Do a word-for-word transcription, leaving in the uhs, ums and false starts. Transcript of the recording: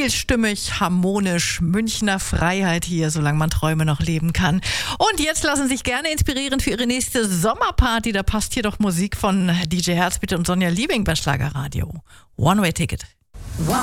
Vielstimmig, harmonisch, Münchner Freiheit hier, solange man Träume noch leben kann. Und jetzt lassen Sie sich gerne inspirieren für Ihre nächste Sommerparty. Da passt hier doch Musik von D J Herzbitte und Sonja Liebing bei Schlagerradio. One-Way-Ticket.